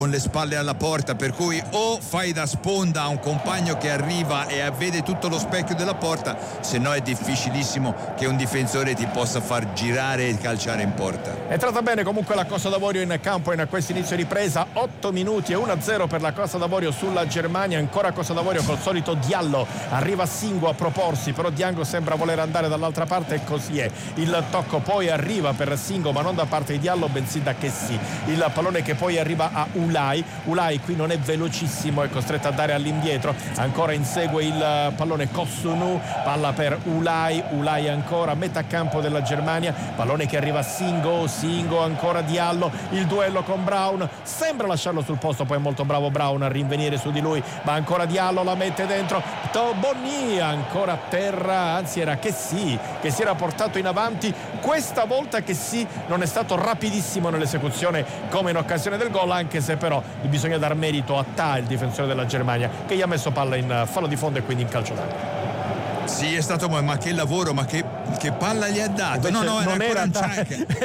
con le spalle alla porta, per cui o fai da sponda a un compagno che arriva e vede tutto lo specchio della porta, se no è difficilissimo che un difensore ti possa far girare e calciare in porta. È tratta bene comunque la Costa d'Avorio in campo in questo inizio ripresa, 8 minuti e 1-0 per la Costa d'Avorio sulla Germania. Ancora Costa d'Avorio col solito Diallo, arriva Singo a proporsi, però Diango sembra voler andare dall'altra parte e così è. Il tocco poi arriva per Singo, ma non da parte di Diallo bensì da Chessy. Il pallone che poi arriva a Ulai qui non è velocissimo, è costretto a dare all'indietro, ancora insegue il pallone Kossunu, palla per Ulai ancora metà campo della Germania, pallone che arriva a Singo ancora Diallo, il duello con Brown, sembra lasciarlo sul posto, poi è molto bravo Brown a rinvenire su di lui, ma ancora Diallo la mette dentro, Bonny ancora a terra, anzi era Chessy che si era portato in avanti, questa volta Chessy non è stato rapidissimo nell'esecuzione come in occasione del gol, anche se però bisogna dar merito a Ta, il difensore della Germania, che gli ha messo palla in fallo di fondo e quindi in calcio d'angolo. Sì, è stato, ma che lavoro, ma che palla gli ha dato. Invece non era ancora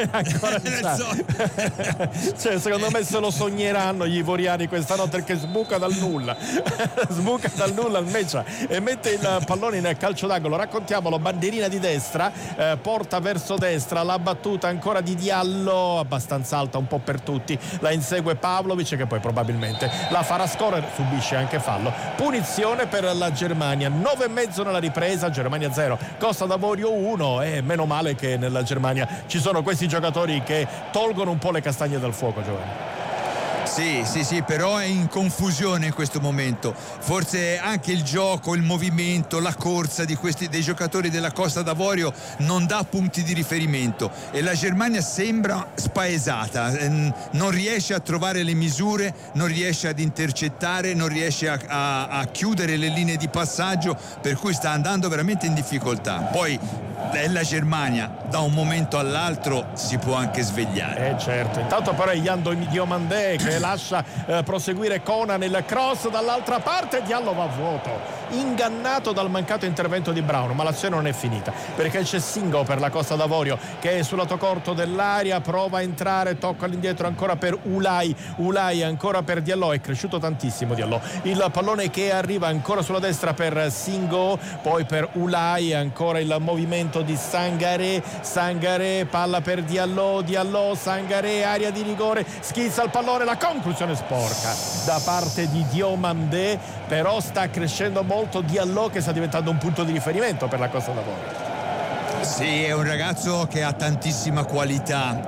cioè, secondo me se lo sogneranno gli ivoriani questa notte, perché sbuca dal nulla il Meccia e mette il pallone in calcio d'angolo. Raccontiamolo: bandierina di destra, porta verso destra, la battuta ancora di Diallo abbastanza alta un po' per tutti, la insegue Pavlovic che poi probabilmente la farà scorrere, subisce anche fallo, punizione per la Germania. 9,5 nella ripresa, Germania 0 Costa d'Avorio 1, e meno male che nella Germania ci sono questi giocatori che tolgono un po' le castagne dal fuoco, Giovanni. Sì, però è in confusione in questo momento. Forse anche il gioco, il movimento, la corsa dei giocatori della Costa d'Avorio non dà punti di riferimento e la Germania sembra spaesata, non riesce a trovare le misure, non riesce ad intercettare, non riesce a chiudere le linee di passaggio, per cui sta andando veramente in difficoltà. Poi è la Germania, da un momento all'altro si può anche svegliare. Certo, intanto però è Yando Diomandé che lascia proseguire Conan, il cross dall'altra parte, Diallo va a vuoto, ingannato dal mancato intervento di Brown, ma l'azione non è finita perché c'è Singo per la Costa d'Avorio che è sul lato corto dell'area, prova a entrare, tocca all'indietro ancora per Ulai ancora per Diallo, è cresciuto tantissimo Diallo, il pallone che arriva ancora sulla destra per Singo, poi per Ulai, ancora il movimento di Sangaré, palla per Diallo, Sangaré, area di rigore, schizza il pallone, la conclusione sporca da parte di Diomandé, però sta crescendo molto Diallo che sta diventando un punto di riferimento per la Costa d'Avorio. Sì, è un ragazzo che ha tantissima qualità,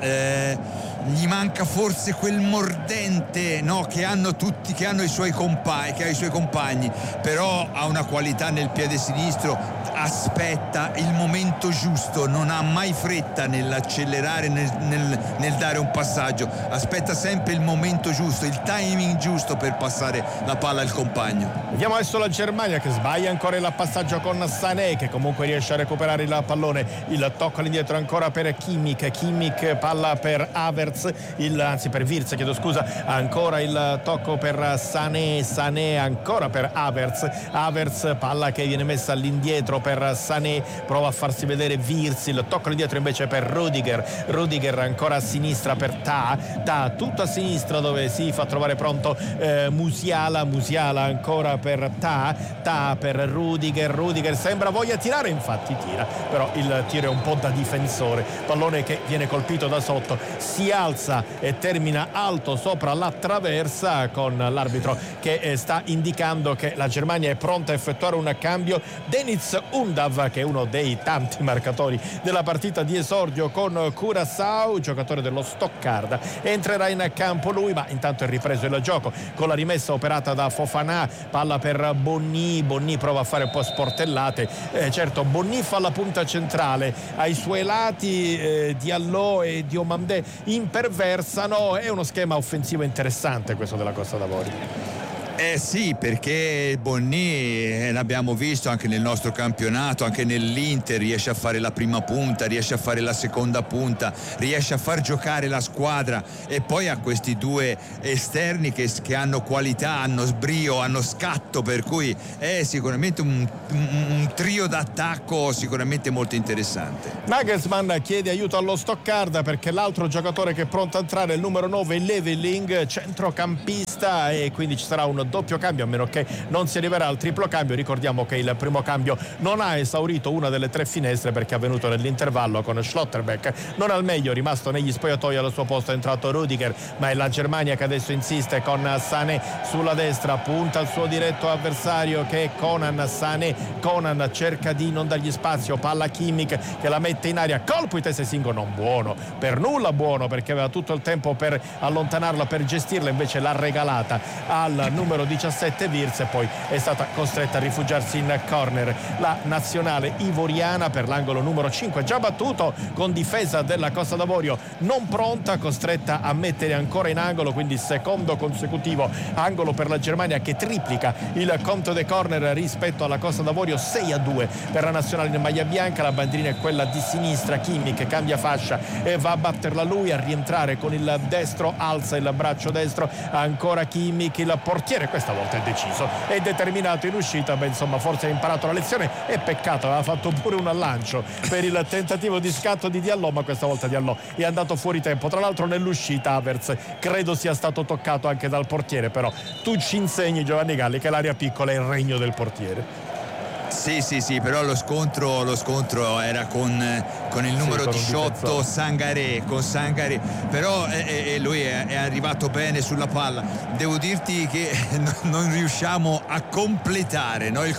gli manca forse quel mordente, no, che hanno tutti, che hanno i suoi compagni, però ha una qualità nel piede sinistro, aspetta il momento giusto, non ha mai fretta nell'accelerare, nel dare un passaggio, aspetta sempre il momento giusto, il timing giusto per passare la palla al compagno. Vediamo adesso la Germania che sbaglia ancora il passaggio con Sané, che comunque riesce a recuperare il pallone, il tocco all'indietro ancora per Kimmich, palla per Havertz, per Wirtz, ancora il tocco per Sané ancora per Havertz, palla che viene messa all'indietro per Sané, prova a farsi vedere Wirtz, il tocco all'indietro invece per Rudiger ancora a sinistra per Ta tutto a sinistra dove si fa trovare pronto Musiala ancora per Ta per Rudiger sembra voglia tirare, infatti tira, però il tiro è un po' da difensore, pallone che viene colpito da sotto, si alza e termina alto sopra la traversa, con l'arbitro che sta indicando che la Germania è pronta a effettuare un cambio. Deniz Undav, che è uno dei tanti marcatori della partita di esordio con Curaçao, giocatore dello Stoccarda, entrerà in campo lui, ma intanto è ripreso il gioco con la rimessa operata da Fofana, palla per Bonny prova a fare un po' sportellate, certo Bonny fa la punta centrale, ai suoi lati Diallo e Diomandé imperversano, è uno schema offensivo interessante questo della Costa d'Avorio. Sì, perché Bonny l'abbiamo visto anche nel nostro campionato, anche nell'Inter, riesce a fare la prima punta, riesce a fare la seconda punta, riesce a far giocare la squadra, e poi ha questi due esterni che hanno qualità, hanno sbrio, hanno scatto, per cui è sicuramente un trio d'attacco sicuramente molto interessante. Nagelsmann chiede aiuto allo Stoccarda perché l'altro giocatore che è pronto a entrare è il numero 9 Leveling, centrocampista, e quindi ci sarà un doppio cambio, a meno che non si arriverà al triplo cambio. Ricordiamo che il primo cambio non ha esaurito una delle 3 finestre perché è avvenuto nell'intervallo con Schlotterbeck non al meglio, rimasto negli spogliatoi. Al suo posto è entrato Rudiger, ma è la Germania che adesso insiste con Sané sulla destra, punta al suo diretto avversario che è Conan. Sané, Conan cerca di non dargli spazio, palla Kimmich che la mette in aria, colpo di testa singo non buono, per nulla buono, perché aveva tutto il tempo per allontanarla, per gestirla, invece l'ha regalata al numero 17 Wirtz, e poi è stata costretta a rifugiarsi in corner la nazionale ivoriana per l'angolo numero 5, già battuto, con difesa della Costa d'Avorio non pronta, costretta a mettere ancora in angolo, quindi secondo consecutivo angolo per la Germania che triplica il conto dei corner rispetto alla Costa d'Avorio. 6-2 per la nazionale in maglia bianca. La bandierina è quella di sinistra, Kimmich cambia fascia e va a batterla lui, a rientrare con il destro, alza il braccio destro, ancora Kimmich, il portiere questa volta è deciso e determinato in uscita. Beh, insomma, forse ha imparato la lezione, e peccato, aveva fatto pure un lancio per il tentativo di scatto di Diallo, ma questa volta Diallo è andato fuori tempo. Tra l'altro nell'uscita Havertz credo sia stato toccato anche dal portiere, però tu ci insegni, Giovanni Galli, che l'area piccola è il regno del portiere. Sì, però lo scontro era con il numero 18 Sangaré, però lui è arrivato bene sulla palla. Devo dirti che non riusciamo a completare, no,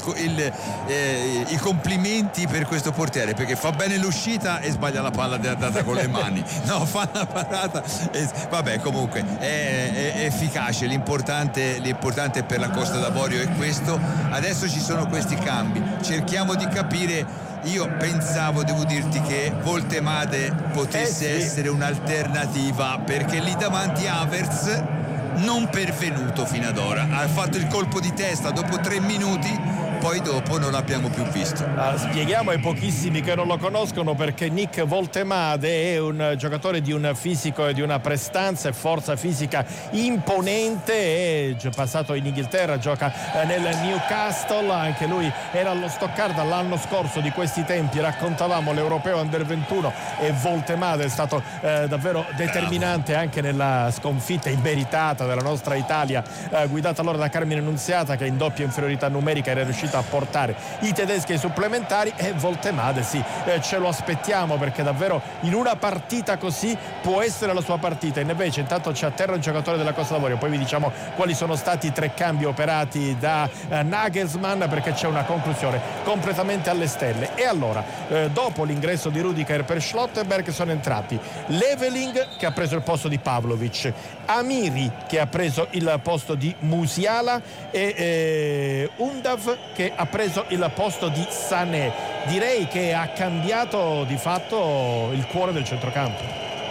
i complimenti per questo portiere, perché fa bene l'uscita e sbaglia la palla data con le mani, no, fa una parata vabbè, comunque è efficace. L'importante per la Costa d'Avorio è questo. Adesso ci sono questi cambi, cerchiamo di capire. Io pensavo, devo dirti, che Voltemade potesse essere un'alternativa, perché lì davanti Havertz non pervenuto fino ad ora, ha fatto il colpo di testa dopo 3 minuti, poi dopo non l'abbiamo più visto. Spieghiamo ai pochissimi che non lo conoscono perché Nick Voltemade è un giocatore di un fisico e di una prestanza e forza fisica imponente, è passato in Inghilterra, gioca nel Newcastle, anche lui era allo Stoccarda l'anno scorso di questi tempi, raccontavamo l'Europeo Under 21, e Voltemade è stato davvero determinante anche nella sconfitta immeritata della nostra Italia, guidata allora da Carmine Nunziata, che in doppia inferiorità numerica era riuscito a portare i tedeschi ai supplementari. E Voltemade ce lo aspettiamo, perché davvero in una partita così può essere la sua partita. E invece intanto c'è a terra un giocatore della Costa d'Avorio, poi vi diciamo quali sono stati i 3 cambi operati da Nagelsmann, perché c'è una conclusione completamente alle stelle. E allora dopo l'ingresso di Rudiger per Schlotterbeck sono entrati Leveling, che ha preso il posto di Pavlovic, Amiri, che ha preso il posto di Musiala, e Undav, che ha preso il posto di Sané. Direi che ha cambiato di fatto il cuore del centrocampo.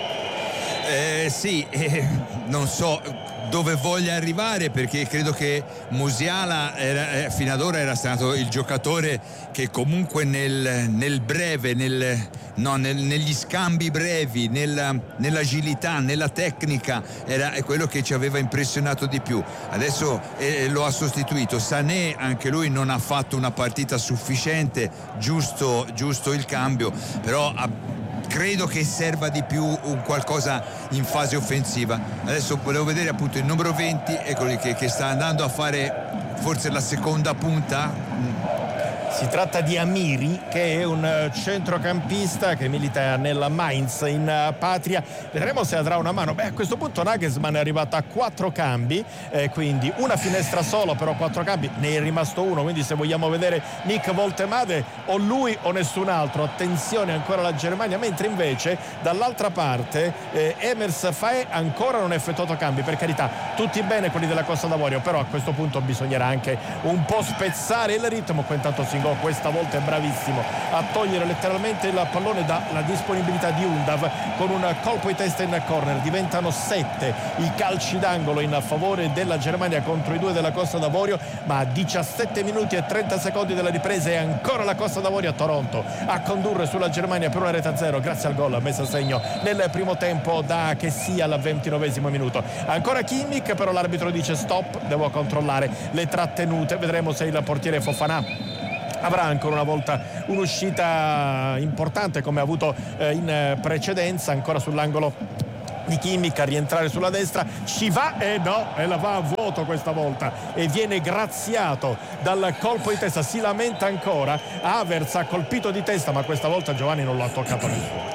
Non so dove voglia arrivare, perché credo che Musiala fino ad ora era stato il giocatore che comunque nel breve, negli scambi brevi, nell'agilità, nella tecnica, è quello che ci aveva impressionato di più. Adesso lo ha sostituito Sané, anche lui non ha fatto una partita sufficiente, giusto il cambio, però credo che serva di più un qualcosa in fase offensiva. Adesso volevo vedere appunto il numero 20, eccolo che sta andando a fare forse la seconda punta. Si tratta di Amiri, che è un centrocampista che milita nella Mainz in patria. Vedremo se avrà una mano. A questo punto Nagelsmann è arrivato a 4 cambi, quindi una finestra solo, però 4 cambi, ne è rimasto uno, quindi se vogliamo vedere Nick Voltemade o lui o nessun altro. Attenzione ancora la Germania, mentre invece dall'altra parte Emers Faé ancora non ha effettuato cambi. Per carità, tutti bene quelli della Costa d'Avorio, però a questo punto bisognerà anche un po' spezzare il ritmo. Qua intanto si pressing, questa volta è bravissimo a togliere letteralmente il pallone dalla disponibilità di Undav con un colpo di testa in corner. Diventano 7 i calci d'angolo in favore della Germania contro i 2 della Costa d'Avorio, ma a 17 minuti e 30 secondi della ripresa è ancora la Costa d'Avorio a Toronto a condurre sulla Germania per 1-0 grazie al gol messo a segno nel primo tempo da Kessie al 29esimo minuto. Ancora Kimmich, però l'arbitro dice stop, devo controllare le trattenute, vedremo se il portiere Fofana avrà ancora una volta un'uscita importante come ha avuto in precedenza. Ancora sull'angolo di Kimmich a rientrare sulla destra, ci va e no, e la va a vuoto questa volta e viene graziato dal colpo di testa. Si lamenta ancora, Havertz ha colpito di testa, ma questa volta Giovanni non l'ha toccato nessuno.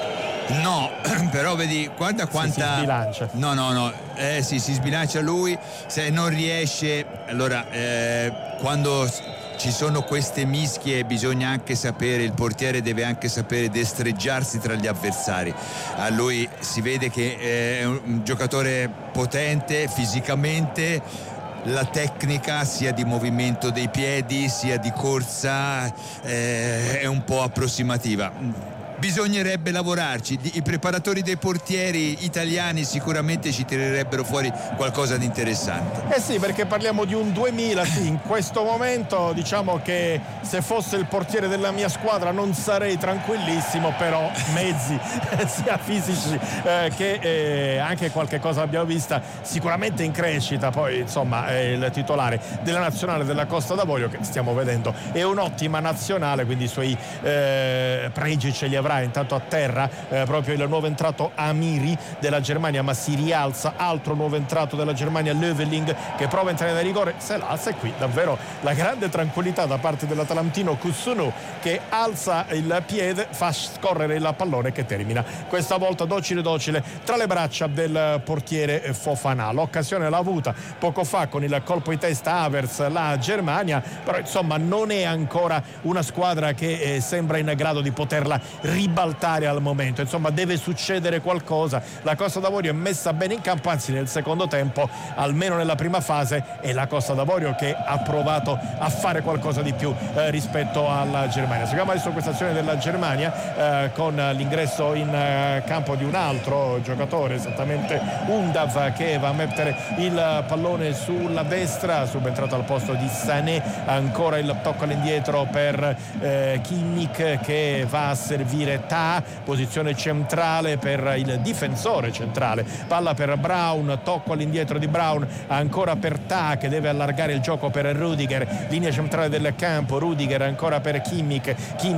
No, però vedi, guarda quanta... si sbilancia. No, sì, si sbilancia lui, se non riesce, allora quando ci sono queste mischie bisogna anche sapere, il portiere deve anche sapere destreggiarsi tra gli avversari. A lui si vede che è un giocatore potente fisicamente, la tecnica sia di movimento dei piedi sia di corsa è un po' approssimativa. Bisognerebbe lavorarci, i preparatori dei portieri italiani sicuramente ci tirerebbero fuori qualcosa di interessante. Sì, perché parliamo di un 2000, sì, in questo momento diciamo che se fosse il portiere della mia squadra non sarei tranquillissimo, però mezzi sia fisici che anche qualche cosa l'abbiamo vista sicuramente in crescita. Poi insomma è il titolare della nazionale della Costa d'Avorio che stiamo vedendo, è un'ottima nazionale, quindi i suoi pregi ce li avrà. Intanto a terra proprio il nuovo entrato Amiri della Germania, ma si rialza, altro nuovo entrato della Germania, Löweling, che prova a entrare da rigore, se l'alza, e qui davvero la grande tranquillità da parte dell'atalantino Kusunu che alza il piede, fa scorrere il pallone che termina questa volta docile tra le braccia del portiere Fofana. L'occasione l'ha avuta poco fa con il colpo di testa Havertz la Germania, però insomma non è ancora una squadra che sembra in grado di poterla ribaltare al momento. Insomma deve succedere qualcosa. La Costa d'Avorio è messa bene in campo, anzi nel secondo tempo, almeno nella prima fase, è la Costa d'Avorio che ha provato a fare qualcosa di più rispetto alla Germania. Seguiamo adesso questa azione della Germania con l'ingresso in campo di un altro giocatore, esattamente Undav, che va a mettere il pallone sulla destra, subentrato al posto di Sané. Ancora il tocco all'indietro per Kimmich che va a servire Ta, posizione centrale per il difensore centrale, palla per Braun, tocco all'indietro di Braun, ancora per Ta che deve allargare il gioco per Rudiger, linea centrale del campo, Rudiger ancora per Kimmich,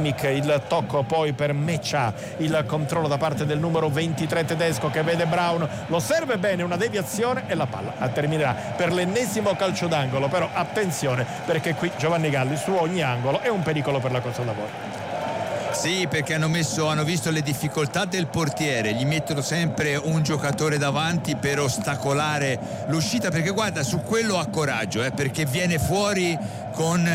il tocco poi per Mecha, il controllo da parte del numero 23 tedesco che vede Braun, lo serve bene, una deviazione e la palla terminerà per l'ennesimo calcio d'angolo. Però attenzione, perché qui Giovanni Galli su ogni angolo è un pericolo per la Costa d'Avorio. Sì, perché hanno visto le difficoltà del portiere, gli mettono sempre un giocatore davanti per ostacolare l'uscita, perché guarda, su quello ha coraggio, perché viene fuori con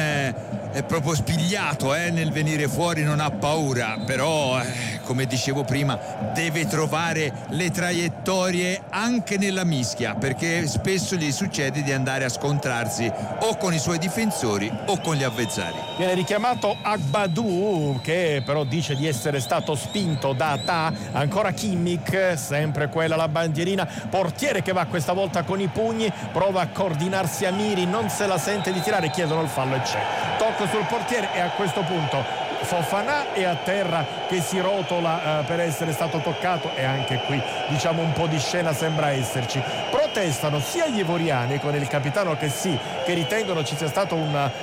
è proprio spigliato nel venire fuori, non ha paura, però come dicevo prima deve trovare le traiettorie anche nella mischia, perché spesso gli succede di andare a scontrarsi o con i suoi difensori o con gli avversari. Viene richiamato Agbadou, che però dice di essere stato spinto da Ta. Ancora Kimmich, sempre quella la bandierina, portiere che va questa volta con i pugni, prova a coordinarsi Amiri, non se la sente di tirare, chiedono il fallo e c'è tocco sul portiere, e a questo punto Fofana è a terra che si rotola per essere stato toccato, e anche qui diciamo un po' di scena sembra esserci. Protestano sia gli ivoriani con il capitano Kessie, che ritengono ci sia stato un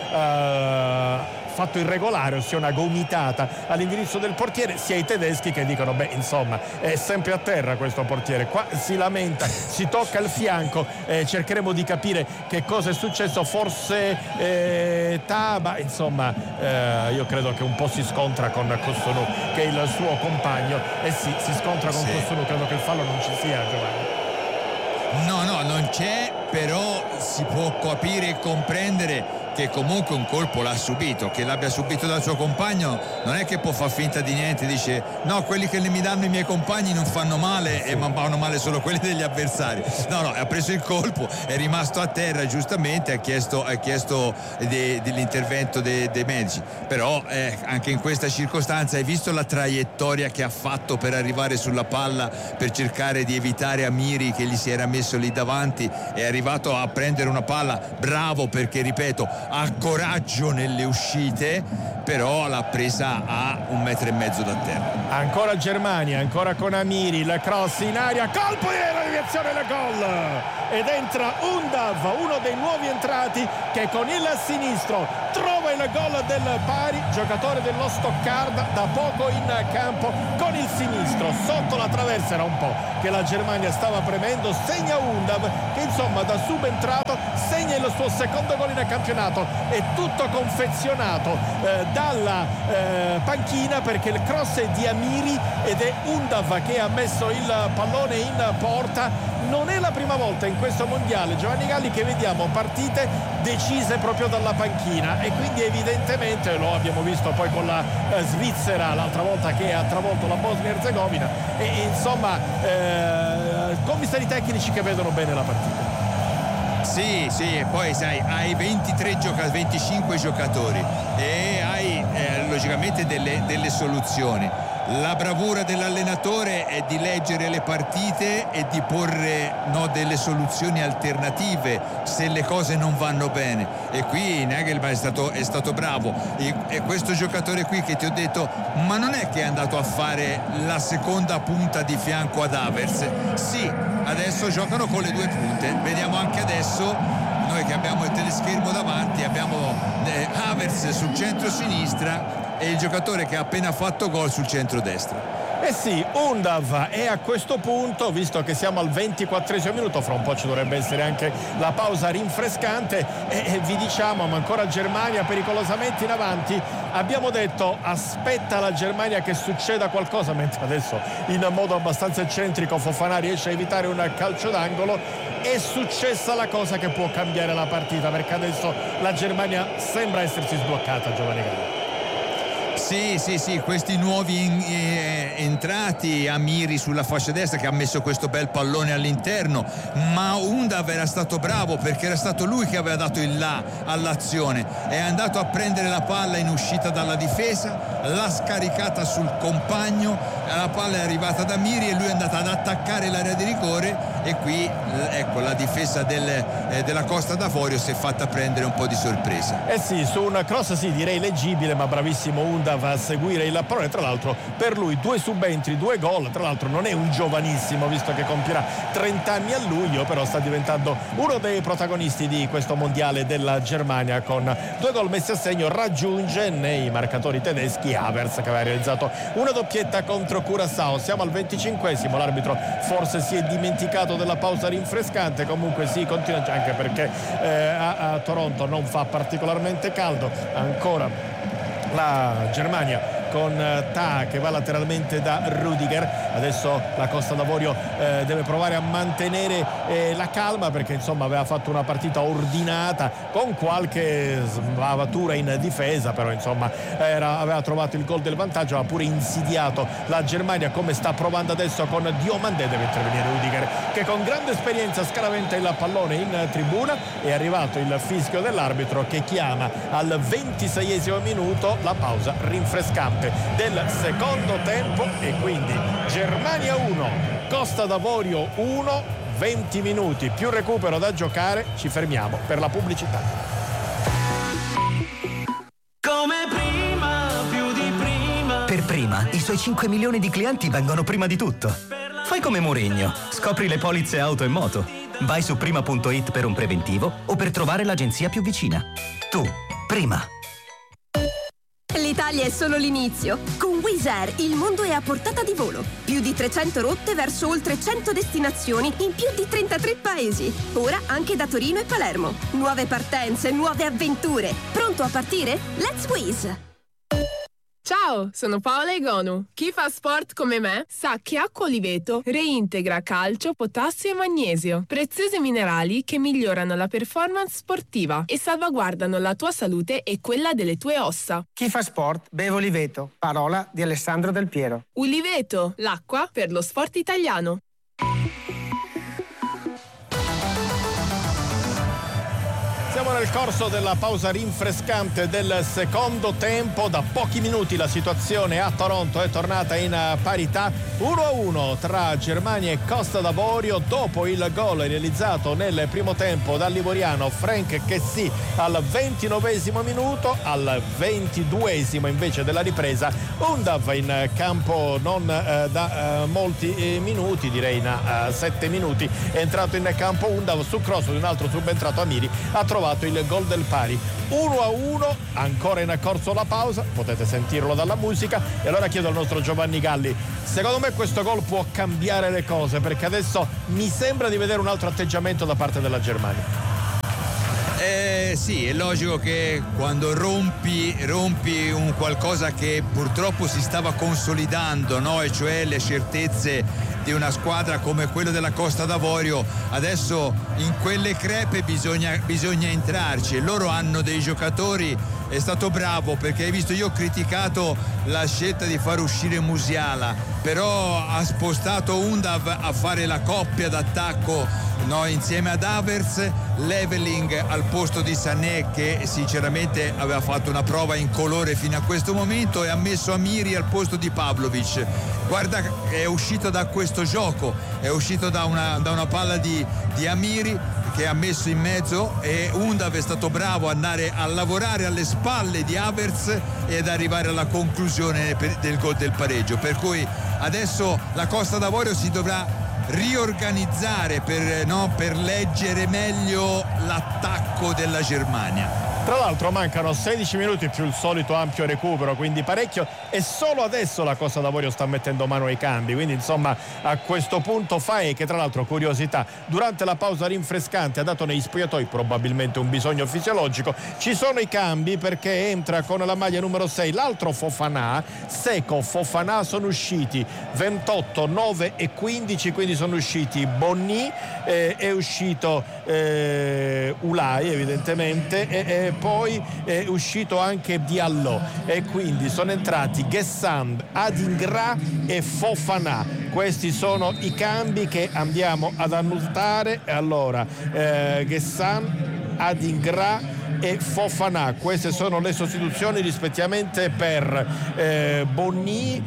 fatto irregolare, ossia una gomitata all'indirizzo del portiere, sia i tedeschi che dicono beh insomma è sempre a terra questo portiere, qua si lamenta, si tocca il fianco, cercheremo di capire che cosa è successo, forse Taba, insomma io credo che un po' si scontra con Kusunu che è il suo compagno, sì, si scontra con Kusunu, credo che il fallo non ci sia, Giovanni. No, non c'è, però si può capire e comprendere che comunque un colpo l'ha subito, che l'abbia subito dal suo compagno non è che può far finta di niente, dice no, quelli che mi danno i miei compagni non fanno male, ma fanno male solo quelli degli avversari. No, ha preso il colpo, è rimasto a terra, giustamente ha chiesto dell'intervento dei medici, però anche in questa circostanza hai visto la traiettoria che ha fatto per arrivare sulla palla, per cercare di evitare Amiri che gli si era messo lì davanti, è arrivato a prendere una palla, bravo, perché ripeto ha coraggio nelle uscite, però l'ha presa a 1,5 metri da terra. Ancora Germania, ancora con Amiri, la cross in aria, colpo e la deviazione, la gol, ed entra Undav, uno dei nuovi entrati, che con il sinistro trova il gol del pari, giocatore dello Stoccarda, da poco in campo con il sinistro sotto la traversa, era un po' che la Germania stava premendo, segna Undav che insomma da subentrato segna il suo secondo gol in campionato, è tutto confezionato dalla panchina, perché il cross è di Amiri ed è Undav che ha messo il pallone in porta. Non è la prima volta in questo mondiale, Giovanni Galli, che vediamo partite decise proprio dalla panchina, e quindi evidentemente lo abbiamo visto poi con la Svizzera l'altra volta che ha travolto la Bosnia-Herzegovina, e insomma commissari tecnici che vedono bene la partita. Sì, e poi sai, hai 25 giocatori e hai logicamente delle soluzioni. La bravura dell'allenatore è di leggere le partite e di porre delle soluzioni alternative se le cose non vanno bene, e qui Nagelsmann è stato bravo, e questo giocatore qui che ti ho detto, ma non è che è andato a fare la seconda punta di fianco ad Havertz. Sì, adesso giocano con le due punte, vediamo anche adesso, noi che abbiamo il teleschermo davanti, abbiamo Havertz sul centro-sinistra e il giocatore che ha appena fatto gol sul centro-destra. Eh sì, Undav, e a questo punto, visto che siamo al 24esimo minuto, fra un po' ci dovrebbe essere anche la pausa rinfrescante, e vi diciamo, ma ancora Germania pericolosamente in avanti. Abbiamo detto aspetta la Germania che succeda qualcosa, mentre adesso in modo abbastanza eccentrico Fofana riesce a evitare un calcio d'angolo. È successa la cosa che può cambiare la partita, perché adesso la Germania sembra essersi sbloccata, Giovanni Galli. Sì, questi nuovi entrati, Amiri sulla fascia destra che ha messo questo bel pallone all'interno, ma Undav era stato bravo perché era stato lui che aveva dato il là all'azione, è andato a prendere la palla in uscita dalla difesa, l'ha scaricata sul compagno, la palla è arrivata da Amiri e lui è andato ad attaccare l'area di rigore, e qui ecco la difesa della Costa d'Avorio si è fatta prendere un po' di sorpresa. Sì, su un cross direi leggibile, ma bravissimo Undav a seguire il pallone. Tra l'altro per lui 2 subentri, 2 gol, tra l'altro non è un giovanissimo, visto che compierà 30 anni a luglio, però sta diventando uno dei protagonisti di questo mondiale della Germania, con 2 gol messi a segno, raggiunge nei marcatori tedeschi Havertz che aveva realizzato una doppietta contro Curaçao. Siamo al 25esimo, l'arbitro forse si è dimenticato della pausa rinfrescante, comunque si continua, anche perché a Toronto non fa particolarmente caldo. Ancora la Germania con Ta che va lateralmente da Rudiger. Adesso la Costa d'Avorio deve provare a mantenere la calma, perché insomma aveva fatto una partita ordinata con qualche sbavatura in difesa, però insomma aveva trovato il gol del vantaggio, ha pure insidiato la Germania, come sta provando adesso con Diomandé. Deve intervenire Rudiger che con grande esperienza scaraventa il pallone in tribuna. È arrivato il fischio dell'arbitro che chiama al 26esimo minuto la pausa rinfrescante del secondo tempo, e quindi Germania 1 Costa d'Avorio 1, 20 minuti più recupero da giocare. Ci fermiamo per la pubblicità. Come prima, più di prima. Per Prima i suoi 5 milioni di clienti vengono prima di tutto. Fai come Mourinho, scopri le polizze auto e moto. Vai su prima.it per un preventivo o per trovare l'agenzia più vicina. Tu, Prima. L'Italia è solo l'inizio. Con Wizz Air il mondo è a portata di volo. Più di 300 rotte verso oltre 100 destinazioni in più di 33 paesi. Ora anche da Torino e Palermo. Nuove partenze, nuove avventure. Pronto a partire? Let's Wizz! Ciao, sono Paola Egonu. Chi fa sport come me sa che Acqua Oliveto reintegra calcio, potassio e magnesio, preziosi minerali che migliorano la performance sportiva e salvaguardano la tua salute e quella delle tue ossa. Chi fa sport beve Oliveto. Parola di Alessandro Del Piero. Oliveto, l'acqua per lo sport italiano. Siamo nel corso della pausa rinfrescante del secondo tempo. Da pochi minuti la situazione a Toronto è tornata in parità 1-1 tra Germania e Costa d'Avorio dopo il gol realizzato nel primo tempo dall'ivoriano Frank Kessie al 29esimo minuto. Al 22esimo invece della ripresa Undav in campo non da molti minuti, direi da 7 minuti, è entrato in campo Undav su cross di un altro subentrato Amiri, ha trovato il gol del pari. 1-1, ancora in corso la pausa, potete sentirlo dalla musica. E allora chiedo al nostro Giovanni Galli, secondo me questo gol può cambiare le cose, perché adesso mi sembra di vedere un altro atteggiamento da parte della Germania. Sì, è logico che quando rompi un qualcosa che purtroppo si stava consolidando, no? E cioè le certezze di una squadra come quella della Costa d'Avorio, adesso in quelle crepe bisogna entrarci, e loro hanno dei giocatori. È stato bravo, perché hai visto, io ho criticato la scelta di far uscire Musiala, però ha spostato Undav a fare la coppia d'attacco, no, insieme ad Havertz, Leveling al posto di Sané, che sinceramente aveva fatto una prova incolore fino a questo momento, e ha messo Amiri al posto di Pavlovic. Guarda, è uscito da questo gioco, è uscito da una palla di Amiri che ha messo in mezzo, e Undav è stato bravo ad andare a lavorare alle spalle di Havertz ed arrivare alla conclusione del gol del pareggio. Per cui adesso la Costa d'Avorio si dovrà riorganizzare per leggere meglio l'attacco della Germania. Tra l'altro mancano 16 minuti più il solito ampio recupero, quindi parecchio, e solo adesso la Costa d'Avorio sta mettendo mano ai cambi, quindi insomma a questo punto Fae, che tra l'altro, curiosità, durante la pausa rinfrescante ha dato negli spogliatoi probabilmente un bisogno fisiologico. Ci sono i cambi, perché entra con la maglia numero 6 l'altro Fofana, Seko, Fofana, sono usciti 28, 9 e 15, quindi sono usciti Bonny, è uscito Ulai evidentemente, e poi è uscito anche Diallo, e quindi sono entrati Ghessam, Adingra e Fofana. Questi sono i cambi che andiamo ad annotare. Allora Ghessam, Adingra e Fofana, queste sono le sostituzioni rispettivamente per Bonny,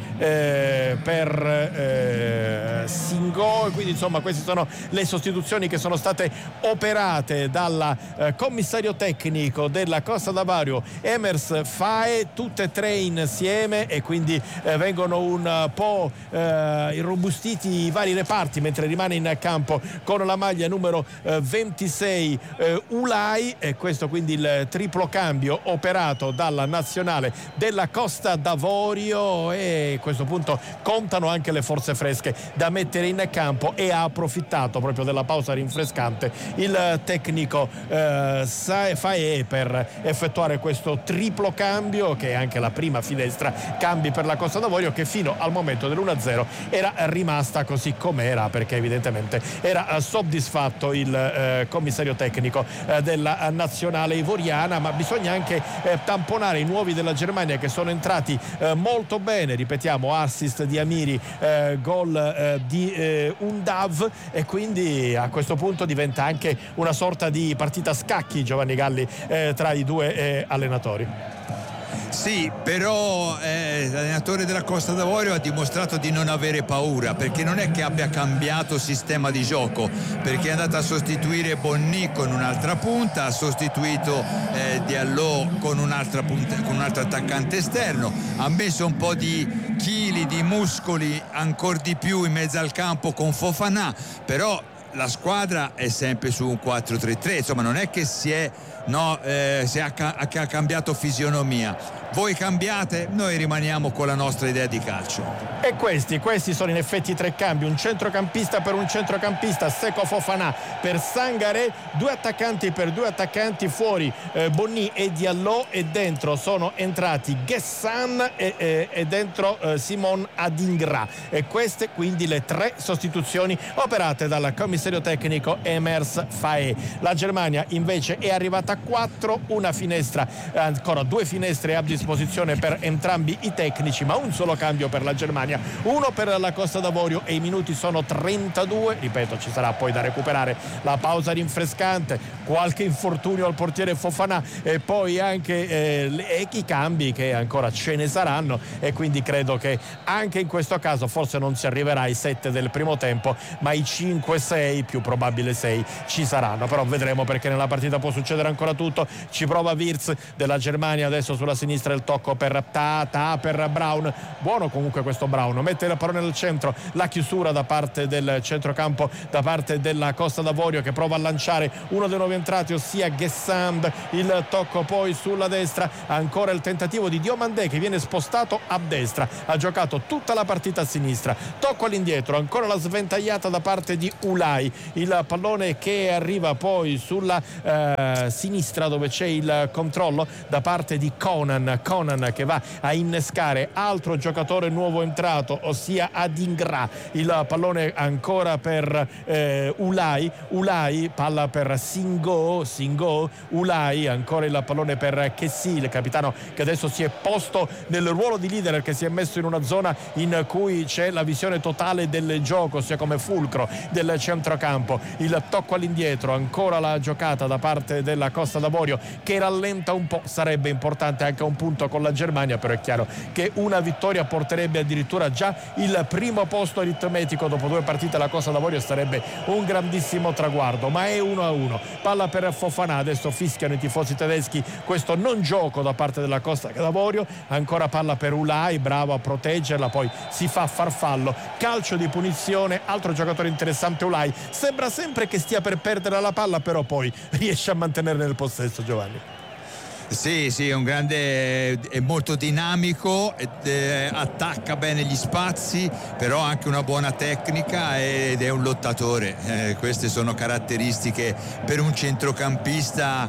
per Singo, quindi insomma queste sono le sostituzioni che sono state operate dal commissario tecnico della Costa d'Avorio, Emers Fae, tutte e tre insieme, e quindi vengono un po' irrobustiti i vari reparti, mentre rimane in campo con la maglia numero 26 Ulai, e questo quindi il triplo cambio operato dalla nazionale della Costa d'Avorio. E a questo punto contano anche le forze fresche da mettere in campo, e ha approfittato proprio della pausa rinfrescante il tecnico Fae per effettuare questo triplo cambio, che è anche la prima finestra cambi per la Costa d'Avorio, che fino al momento dell'1-0 era rimasta così com'era, perché evidentemente era soddisfatto il commissario tecnico della nazionale ivoriana. Ma bisogna anche tamponare i nuovi della Germania, che sono entrati molto bene, ripetiamo, assist di Amiri, gol di Undav, e quindi a questo punto diventa anche una sorta di partita a scacchi, Giovanni Galli, tra i due allenatori. Sì, però l'allenatore della Costa d'Avorio ha dimostrato di non avere paura, perché non è che abbia cambiato sistema di gioco, perché è andato a sostituire Bonny con un'altra punta, ha sostituito Diallo con un'altra punta, con un altro attaccante esterno, ha messo un po' di chili, di muscoli ancora di più in mezzo al campo con Fofana, però la squadra è sempre su un 4-3-3, insomma non è che ha cambiato fisionomia. Voi cambiate, noi rimaniamo con la nostra idea di calcio. E questi sono in effetti 3 cambi, un centrocampista per un centrocampista, Seko Fofana per Sangaré, 2 attaccanti per 2 attaccanti, fuori Bonny e Diallo, e dentro sono entrati Ghessan e dentro Simon Adingra, e queste quindi le 3 sostituzioni operate dal commissario tecnico Emers Faé. La Germania invece è arrivata a 4, una finestra, ancora 2 finestre a disposizione per entrambi i tecnici, ma un solo cambio per la Germania, uno per la Costa d'Avorio, e i minuti sono 32. Ripeto, ci sarà poi da recuperare la pausa rinfrescante, qualche infortunio al portiere Fofana e poi anche i cambi, che ancora ce ne saranno, e quindi credo che anche in questo caso forse non si arriverà ai 7 del primo tempo, ma i 5-6, più probabile 6, ci saranno. Però vedremo, perché nella partita può succedere ancora tutto. Ci prova Wirtz della Germania, adesso sulla sinistra il tocco per per Braun, buono comunque questo Braun, mette la pallone nel centro, la chiusura da parte del centrocampo, da parte della Costa d'Avorio, che prova a lanciare uno dei nuovi entrati, ossia Ghesand, il tocco poi sulla destra, ancora il tentativo di Diomandé che viene spostato a destra, ha giocato tutta la partita a sinistra, tocco all'indietro, ancora la sventagliata da parte di Ulai, il pallone che arriva poi sulla sinistra dove c'è il controllo da parte di Conan che va a innescare altro giocatore nuovo entrato, ossia Adingra, il pallone ancora per Ulai, palla per Singo, Ulai, ancora il pallone per Kessi, il capitano che adesso si è posto nel ruolo di leader, che si è messo in una zona in cui c'è la visione totale del gioco, sia come fulcro del centrocampo, il tocco all'indietro, ancora la giocata da parte della Costa d'Avorio che rallenta un po', sarebbe importante anche un punto con la Germania, però è chiaro che una vittoria porterebbe addirittura già il primo posto aritmetico dopo 2 partite alla Costa d'Avorio, sarebbe un grandissimo traguardo, ma è 1-1, palla per Fofana, adesso fischiano i tifosi tedeschi questo non gioco da parte della Costa d'Avorio, ancora palla per Ulai, bravo a proteggerla, poi si fa farfallo, calcio di punizione, altro giocatore interessante Ulai, sembra sempre che stia per perdere la palla, però poi riesce a mantenerne nel possesso. Giovanni. Sì, è un grande, è molto dinamico, attacca bene gli spazi, però ha anche una buona tecnica ed è un lottatore. Queste sono caratteristiche per un centrocampista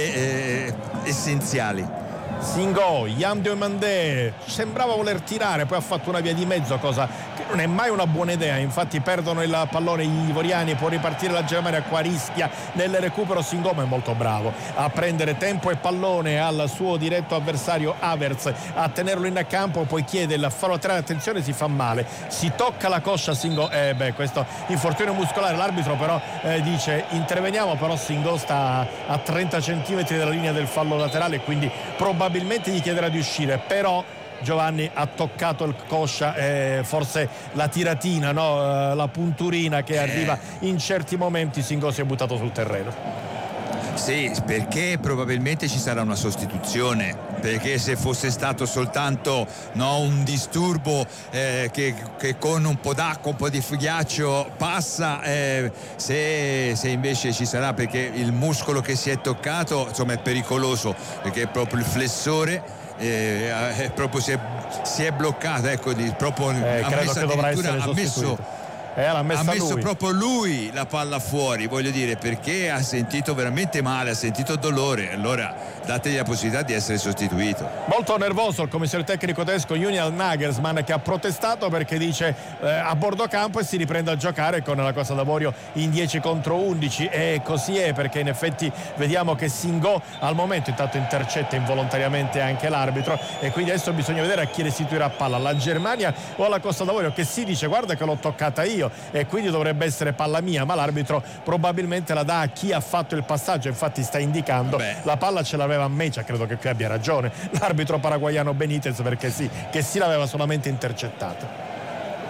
essenziali. Singo, Yam Diomandé sembrava voler tirare, poi ha fatto una via di mezzo, cosa che non è mai una buona idea, infatti perdono il pallone gli ivoriani, può ripartire la Germania, qua rischia nel recupero Singo, ma è molto bravo a prendere tempo e pallone al suo diretto avversario Havertz, a tenerlo in campo, poi chiede il fallo laterale, attenzione, si fa male, si tocca la coscia Singo, questo infortunio muscolare, l'arbitro però dice interveniamo, però Singo sta a 30 centimetri dalla linea del fallo laterale, quindi probabilmente gli chiederà di uscire, però Giovanni ha toccato il coscia, forse la tiratina, no? La punturina che arriva in certi momenti, Singo si è buttato sul terreno. Sì, perché probabilmente ci sarà una sostituzione, perché se fosse stato soltanto un disturbo che con un po' d'acqua, un po' di ghiaccio passa, se invece ci sarà, perché il muscolo che si è toccato insomma è pericoloso, perché è proprio il flessore proprio si è bloccato, ecco, proprio credo che dovrà essere sostituito. Ha messo proprio lui la palla fuori, voglio dire, perché ha sentito veramente male, ha sentito dolore, allora dategli la possibilità di essere sostituito. Molto nervoso il commissario tecnico tedesco Julian Nagelsmann, che ha protestato perché dice a bordo campo e si riprende a giocare con la Costa d'Avorio in 10 contro 11, e così è, perché in effetti vediamo che Singo al momento intanto intercetta involontariamente anche l'arbitro, e quindi adesso bisogna vedere a chi restituirà palla, alla Germania o alla Costa d'Avorio, che si dice guarda che l'ho toccata io e quindi dovrebbe essere palla mia, ma l'arbitro probabilmente la dà a chi ha fatto il passaggio, infatti sta indicando la palla ce l'aveva a Mecia, credo che qui abbia ragione l'arbitro paraguaiano Benitez, perché sì, che si l'aveva solamente intercettata.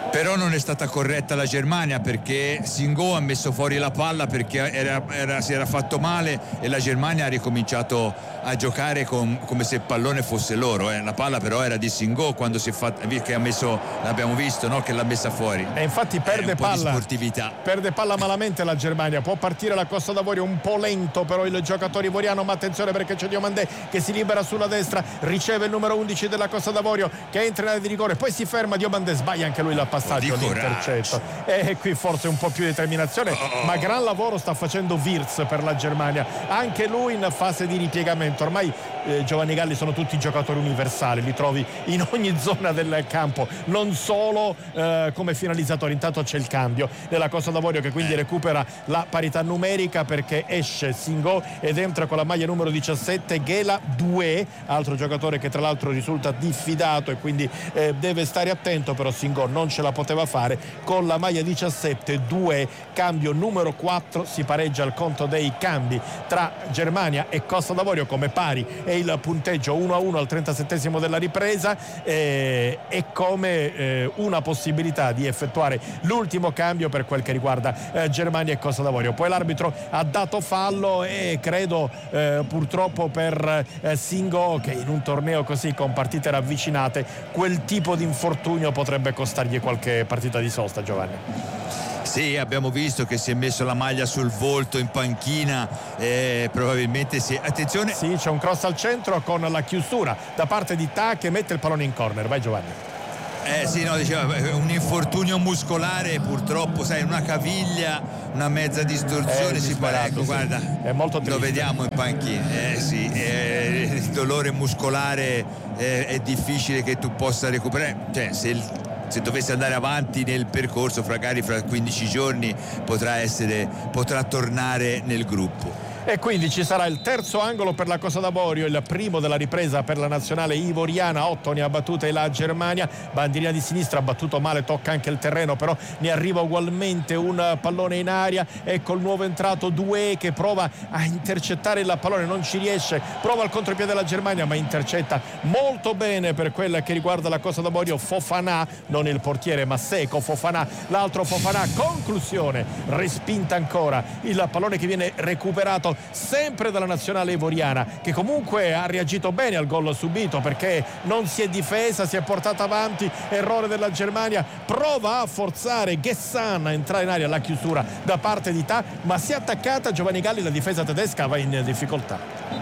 Però non è stata corretta la Germania, perché Singo ha messo fuori la palla perché si era fatto male, e la Germania ha ricominciato a giocare come se il pallone fosse loro. La palla però era di Singo quando si è fatta, che ha messo, l'abbiamo visto, no? Che l'ha messa fuori. E infatti perde palla. Sportività. Perde palla malamente la Germania. Può partire la Costa d'Avorio un po' lento però il giocatore ivoriano, ma attenzione perché c'è Diomandé che si libera sulla destra, riceve il numero 11 della Costa d'Avorio che entra in area di rigore, poi si ferma. Diomandé sbaglia anche lui la passaggio, l'intercetto, e qui forse un po' più determinazione, ma gran lavoro sta facendo Wirtz per la Germania, anche lui in fase di ripiegamento. Ormai Giovanni Galli sono tutti giocatori universali, li trovi in ogni zona del campo, non solo come finalizzatori. Intanto c'è il cambio della Costa d'Avorio che quindi recupera la parità numerica, perché esce Singo ed entra con la maglia numero 17 Ghela Doué, altro giocatore che tra l'altro risulta diffidato e quindi deve stare attento, però Singo non ce la poteva fare con la maglia 17. Doué, cambio numero 4, si pareggia il conto dei cambi tra Germania e Costa d'Avorio come pari, e il punteggio 1-1 al 37esimo della ripresa, e come una possibilità di effettuare l'ultimo cambio per quel che riguarda Germania e Costa d'Avorio. Poi l'arbitro ha dato fallo e credo purtroppo per Singo, che in un torneo così con partite ravvicinate quel tipo di infortunio potrebbe costargli qualche partita di sosta, Giovanni. Sì, abbiamo visto che si è messo la maglia sul volto in panchina, probabilmente sì. Attenzione. Sì, c'è un cross al centro con la chiusura da parte di Ta che mette il pallone in corner. Vai Giovanni. Sì, no, diceva un infortunio muscolare, purtroppo, sai, una caviglia, una mezza distorsione, si pare, ecco, sì. Guarda, è molto triste. Lo vediamo in panchina, sì, il dolore muscolare è difficile che tu possa recuperare, cioè se dovesse andare avanti nel percorso, magari fra 15 giorni potrà tornare nel gruppo. E quindi ci sarà il terzo angolo per la Costa d'Avorio, il primo della ripresa per la nazionale ivoriana. 8 ne ha battute la Germania, bandierina di sinistra, ha battuto male, tocca anche il terreno, però ne arriva ugualmente un pallone in aria. Ecco il nuovo entrato Doué che prova a intercettare il pallone, non ci riesce, prova il contropiede della Germania ma intercetta molto bene per quella che riguarda la Costa d'Avorio Fofana, non il portiere ma Seco Fofana, l'altro Fofana, conclusione, respinta ancora il pallone che viene recuperato sempre dalla nazionale ivoriana, che comunque ha reagito bene al gol subito perché non si è difesa, si è portata avanti. Errore della Germania, prova a forzare Ghessan a entrare in aria, la chiusura da parte di Ta, ma si è attaccata Giovanni Galli, la difesa tedesca va in difficoltà.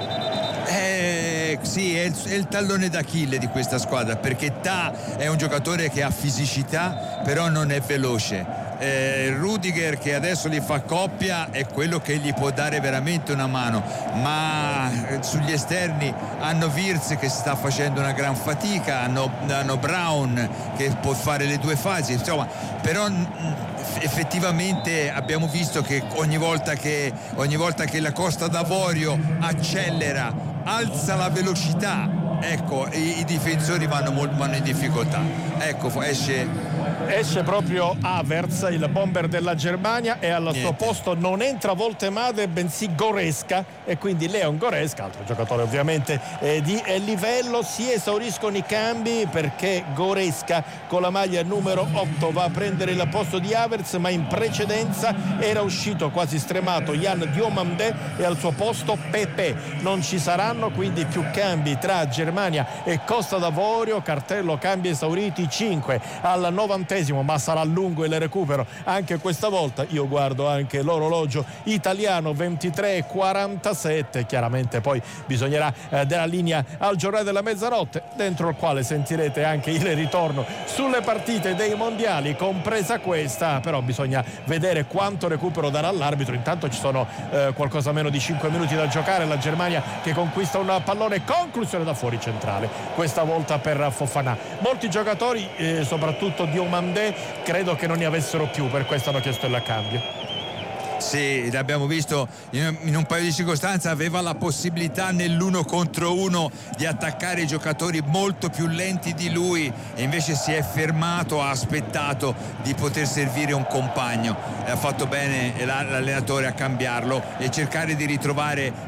Sì, è il tallone d'Achille di questa squadra, perché Ta è un giocatore che ha fisicità però non è veloce. Rudiger, che adesso gli fa coppia, è quello che gli può dare veramente una mano, ma sugli esterni hanno Wirtz che sta facendo una gran fatica, hanno Braun che può fare le due fasi, insomma, però effettivamente abbiamo visto che ogni volta che la Costa d'Avorio accelera, alza la velocità, ecco, i difensori vanno in difficoltà. Ecco, esce proprio Havertz, il bomber della Germania, e al suo posto non entra Woltemade bensì Goretzka, e quindi Leon Goretzka, altro giocatore ovviamente di livello. Si esauriscono i cambi perché Goretzka con la maglia numero 8 va a prendere il posto di Havertz, ma in precedenza era uscito quasi stremato Yann Diomandé e al suo posto Pepe. Non ci saranno quindi più cambi tra Germania e Costa d'Avorio, cartello cambi esauriti 5 al 90esimo, ma sarà lungo il recupero anche questa volta. Io guardo anche l'orologio italiano, 23:47, chiaramente poi bisognerà della linea al giornale della mezzanotte, dentro il quale sentirete anche il ritorno sulle partite dei mondiali, compresa questa, però bisogna vedere quanto recupero darà l'arbitro. Intanto ci sono qualcosa meno di 5 minuti da giocare, la Germania che conquista un pallone, conclusione da fuori centrale, questa volta per Fofana. Molti giocatori, soprattutto Diomandé, credo che non ne avessero più, per questo hanno chiesto il cambio. Sì, l'abbiamo visto in un paio di circostanze, aveva la possibilità nell'1 contro 1 di attaccare i giocatori molto più lenti di lui e invece si è fermato, ha aspettato di poter servire un compagno. Ha fatto bene l'allenatore a cambiarlo e cercare di ritrovare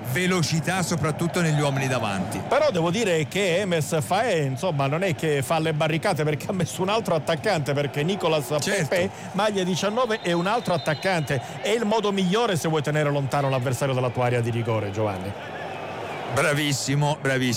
velocità soprattutto negli uomini davanti. Però devo dire che Emes Faé insomma non è che fa le barricate, perché ha messo un altro attaccante, perché Nicolas Pepe, maglia 19, è un altro attaccante. È il modo migliore se vuoi tenere lontano l'avversario dalla tua area di rigore, Giovanni. Bravissimo,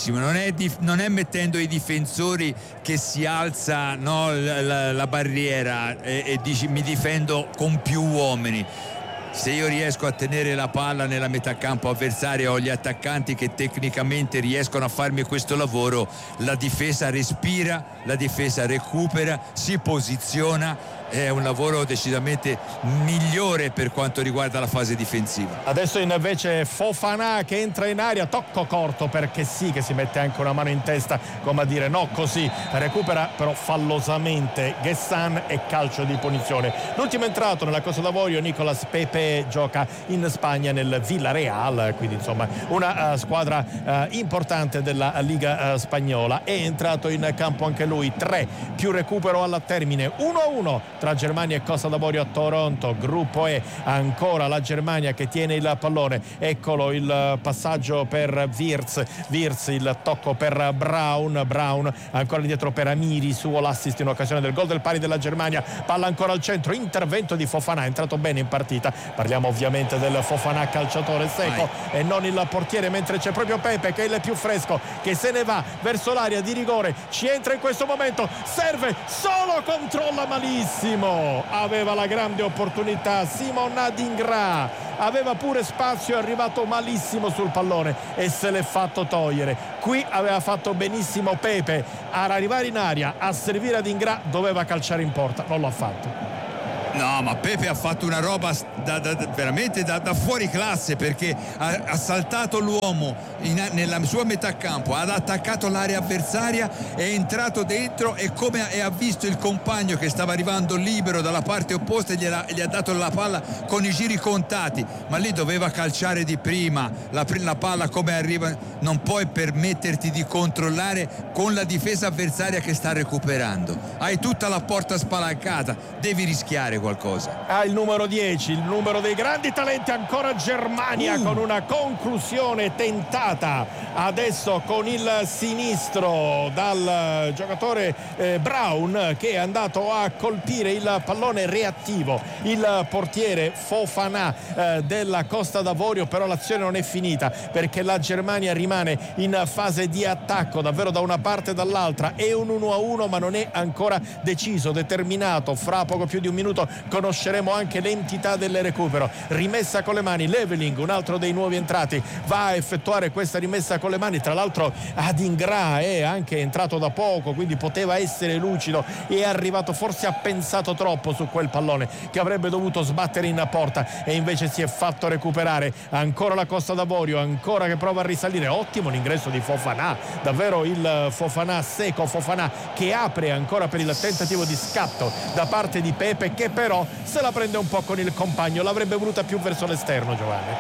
non è mettendo i difensori che si alza, no, la barriera e dici mi difendo con più uomini. Se io riesco a tenere la palla nella metà campo avversaria, ho gli attaccanti che tecnicamente riescono a farmi questo lavoro, la difesa respira, la difesa recupera, si posiziona. È un lavoro decisamente migliore per quanto riguarda la fase difensiva. Adesso invece Fofana che entra in aria, tocco corto perché sì, che si mette anche una mano in testa come a dire no così, recupera però fallosamente Ghessan e calcio di punizione. L'ultimo entrato nella Costa d'Avorio, Nicolas Pepe, gioca in Spagna nel Villarreal, quindi insomma una squadra importante della Liga spagnola. È entrato in campo anche lui, 3 più recupero al termine, 1-1 tra Germania e Costa d'Avorio a Toronto. Gruppo E, ancora la Germania che tiene il pallone, eccolo il passaggio per Wirtz, il tocco per Braun ancora indietro per Amiri, suo l'assist in occasione del gol del pari della Germania. Palla ancora al centro, intervento di Fofana, è entrato bene in partita. Parliamo ovviamente del Fofana calciatore secco e non il portiere, mentre c'è proprio Pepe che è il più fresco, che se ne va verso l'area di rigore, ci entra in questo momento, serve, solo, controlla malissimo, aveva la grande opportunità Simon Adingra, aveva pure spazio, è arrivato malissimo sul pallone e se l'è fatto togliere. Qui aveva fatto benissimo Pepe ad arrivare in aria, a servire Adingra, doveva calciare in porta, non l'ha fatto. No, ma Pepe ha fatto una roba veramente da fuori classe, perché ha saltato l'uomo nella sua metà campo, ha attaccato l'area avversaria, è entrato dentro e ha visto il compagno che stava arrivando libero dalla parte opposta e gli ha dato la palla con i giri contati, ma lì doveva calciare di prima la palla come arriva. Non puoi permetterti di controllare con la difesa avversaria che sta recuperando, hai tutta la porta spalancata, devi rischiare qualcosa. Il numero 10, il numero dei grandi talenti, ancora Germania con una conclusione tentata adesso con il sinistro dal giocatore Braun, che è andato a colpire il pallone reattivo, il portiere Fofana della Costa d'Avorio. Però l'azione non è finita, perché la Germania rimane in fase di attacco davvero da una parte e dall'altra. È un 1-1 ma non è ancora deciso, determinato. Fra poco più di un minuto conosceremo anche l'entità del recupero. Rimessa con le mani, Leveling, un altro dei nuovi entrati, va a effettuare questa rimessa con le mani. Tra l'altro Adingra è anche entrato da poco, quindi poteva essere lucido, è arrivato, forse ha pensato troppo su quel pallone che avrebbe dovuto sbattere in porta e invece si è fatto recuperare. Ancora la Costa d'Avorio, ancora che prova a risalire. Ottimo l'ingresso di Fofana, davvero il Fofana secco, Fofana che apre ancora per il tentativo di scatto da parte di Pepe, che però se la prende un po' con il compagno, l'avrebbe voluta più verso l'esterno, Giovanni.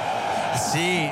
Sì,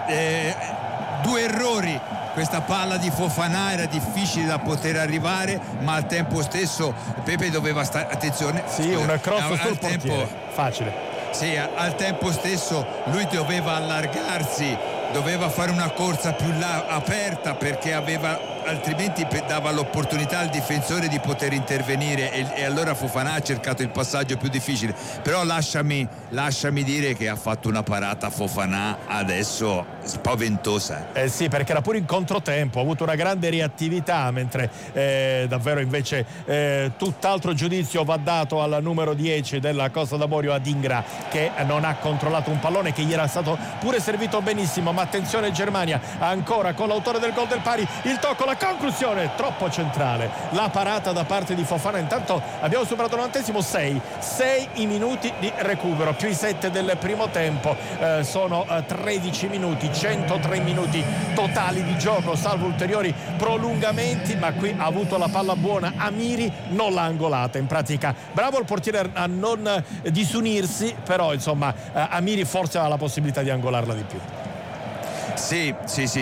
due errori. Questa palla di Fofana era difficile da poter arrivare, ma al tempo stesso Pepe doveva stare, attenzione, un cross sul portiere, facile. Sì, al tempo stesso lui doveva allargarsi, doveva fare una corsa più aperta, perché altrimenti dava l'opportunità al difensore di poter intervenire e allora Fofana ha cercato il passaggio più difficile. Però lasciami dire che ha fatto una parata Fofana adesso spaventosa. Sì, perché era pure in controtempo, ha avuto una grande reattività, mentre davvero invece tutt'altro giudizio va dato al numero 10 della Costa d'Avorio, Adingra, che non ha controllato un pallone che gli era stato pure servito benissimo. Ma attenzione Germania, ancora con l'autore del gol del pari, il tocco, la conclusione troppo centrale, la parata da parte di Fofana. Intanto abbiamo superato il 90esimo, 6 i minuti di recupero più i 7 del primo tempo, sono 13 minuti, 103 minuti totali di gioco, salvo ulteriori prolungamenti. Ma qui ha avuto la palla buona Amiri, non l'ha angolata. In pratica bravo il portiere a non disunirsi, però insomma Amiri forse aveva la possibilità di angolarla di più. Sì,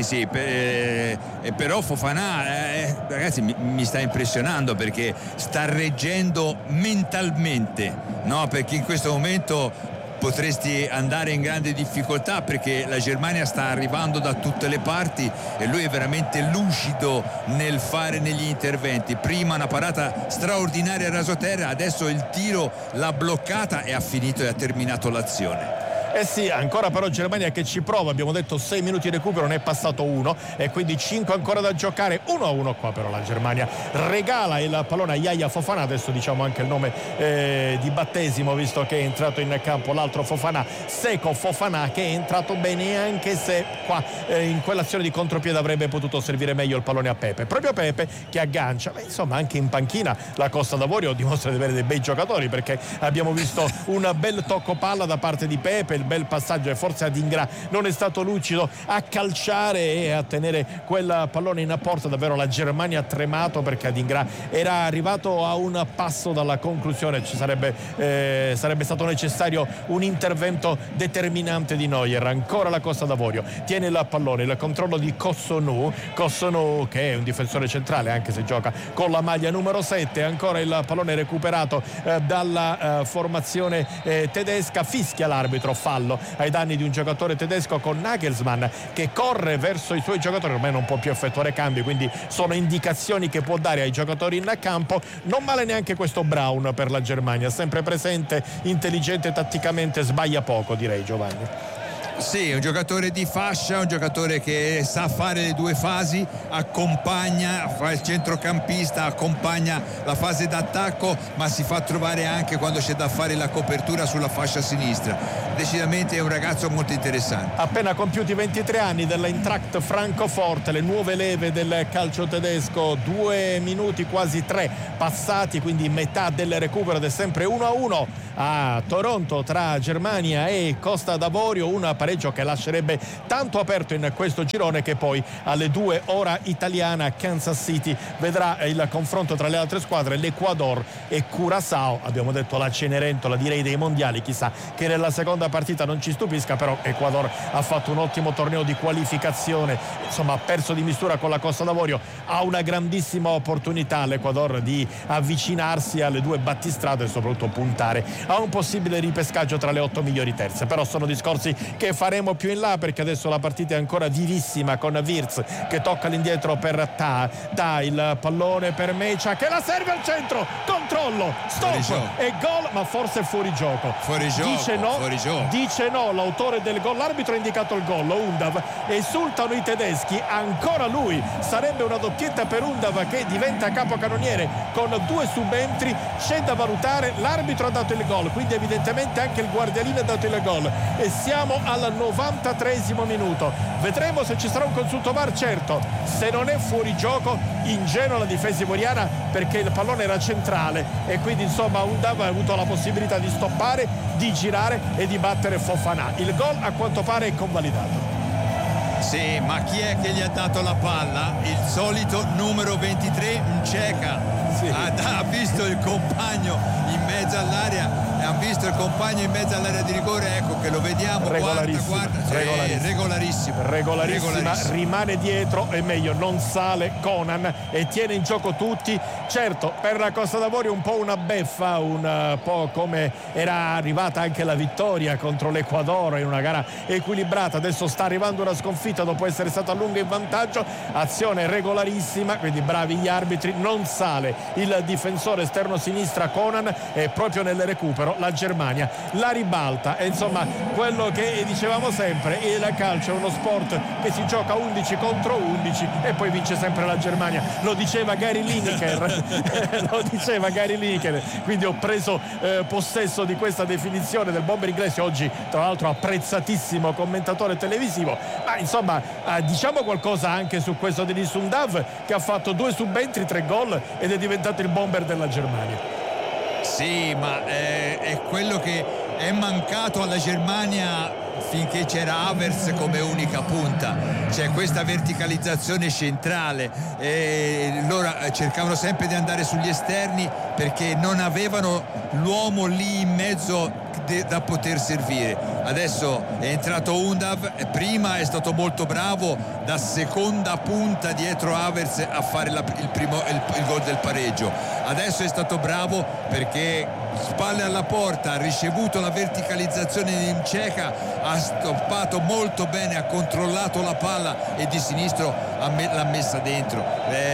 però Fofana ragazzi mi sta impressionando, perché sta reggendo mentalmente, no? Perché in questo momento potresti andare in grande difficoltà, perché la Germania sta arrivando da tutte le parti e lui è veramente lucido nel fare negli interventi. Prima una parata straordinaria a rasoterra, adesso il tiro l'ha bloccata e ha finito e ha terminato l'azione. Eh sì, ancora però Germania che ci prova, abbiamo detto 6 minuti di recupero, ne è passato 1 e quindi 5 ancora da giocare, 1-1 qua però la Germania regala il pallone a Yaya Fofana, adesso diciamo anche il nome di battesimo visto che è entrato in campo l'altro Fofana, Seko Fofana, che è entrato bene anche se qua in quell'azione di contropiede avrebbe potuto servire meglio il pallone a Pepe, proprio Pepe che aggancia, insomma anche in panchina la Costa d'Avorio dimostra di avere dei bei giocatori, perché abbiamo visto un bel tocco palla da parte di Pepe, bel passaggio e forse Adingra non è stato lucido a calciare e a tenere quel pallone in porta. Davvero la Germania ha tremato perché Adingra era arrivato a un passo dalla conclusione, ci sarebbe stato necessario un intervento determinante di Neuer. Ancora la Costa d'Avorio tiene il pallone, il controllo di Kossonu che è un difensore centrale anche se gioca con la maglia numero 7, ancora il pallone recuperato dalla formazione tedesca, fischia l'arbitro fallo ai danni di un giocatore tedesco con Nagelsmann che corre verso i suoi giocatori, ormai non può più effettuare cambi, quindi sono indicazioni che può dare ai giocatori in campo. Non male neanche questo Braun per la Germania, sempre presente, intelligente tatticamente, sbaglia poco direi, Giovanni. Sì, un giocatore di fascia, un giocatore che sa fare le due fasi, accompagna, fa il centrocampista, accompagna la fase d'attacco, ma si fa trovare anche quando c'è da fare la copertura sulla fascia sinistra. Decisamente è un ragazzo molto interessante. Appena compiuti 23 anni dell'Eintracht Francoforte, le nuove leve del calcio tedesco, 2 minuti quasi 3 passati, quindi metà del recupero ed è sempre 1-1 a Toronto tra Germania e Costa d'Avorio, un pareggio che lascerebbe tanto aperto in questo girone che poi alle 2 ora italiana Kansas City vedrà il confronto tra le altre squadre, l'Ecuador e Curaçao. Abbiamo detto la Cenerentola direi dei mondiali, chissà che nella seconda partita non ci stupisca, però Ecuador ha fatto un ottimo torneo di qualificazione, insomma ha perso di misura con la Costa d'Avorio, ha una grandissima opportunità l'Ecuador di avvicinarsi alle 2 battistrade e soprattutto puntare a un possibile ripescaggio tra le 8 migliori terze, però sono discorsi che faremo più in là perché adesso la partita è ancora vivissima con Wirtz che tocca all'indietro per Ta, il pallone per Mecia che la serve al centro, controllo, stop e gol, ma forse fuori gioco. Dice no l'autore del gol, l'arbitro ha indicato il gol, Undav, esultano i tedeschi, ancora lui, sarebbe una doppietta per Undav che diventa capocannoniere con 2 subentri, c'è da valutare, l'arbitro ha dato il gol, quindi evidentemente anche il guardialino ha dato il gol e siamo al 93esimo minuto. Vedremo se ci sarà un consulto VAR, certo, se non è fuori gioco ingenua la difesa ivoriana perché il pallone era centrale e quindi insomma Undav ha avuto la possibilità di stoppare, di girare e di battere Fofana. Il gol a quanto pare è convalidato. Sì, ma chi è che gli ha dato la palla? Il solito numero 23, Mceka. Sì. Ha visto il compagno in mezzo all'area, ha visto il compagno in mezzo all'area di rigore, ecco che lo vediamo, guarda, regolarissima, rimane dietro e meglio non sale Conan e tiene in gioco tutti. Certo, per la Costa d'Avorio un po' una beffa, un po' come era arrivata anche la vittoria contro l'Ecuador in una gara equilibrata, adesso sta arrivando una sconfitta dopo essere stato a lungo in vantaggio, azione regolarissima, quindi bravi gli arbitri, non sale il difensore esterno sinistra Conan e proprio nel recupero la Germania la ribalta e insomma quello che dicevamo sempre, il calcio è uno sport che si gioca 11 contro 11 e poi vince sempre la Germania, lo diceva Gary Lineker quindi ho preso possesso di questa definizione del bomber inglese, oggi tra l'altro apprezzatissimo commentatore televisivo, ma insomma diciamo qualcosa anche su questo di Undav che ha fatto 2 subentri, 3 gol ed è diventato il bomber della Germania. Sì, ma è quello che è mancato alla Germania finché c'era Havertz come unica punta, c'è questa verticalizzazione centrale e loro cercavano sempre di andare sugli esterni perché non avevano l'uomo lì in mezzo da poter servire. Adesso è entrato Undav, prima è stato molto bravo da seconda punta dietro Havertz a fare il gol del pareggio. Adesso è stato bravo perché spalle alla porta, ha ricevuto la verticalizzazione di Mčeka, ha stoppato molto bene, ha controllato la palla e di sinistro l'ha messa dentro.